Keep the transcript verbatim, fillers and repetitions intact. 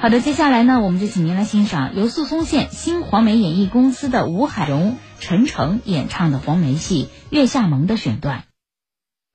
好的，接下来呢，我们就请您来欣赏由宿松县新黄梅演艺公司的吴海荣、陈诚演唱的黄梅戏《月下盟》的选段。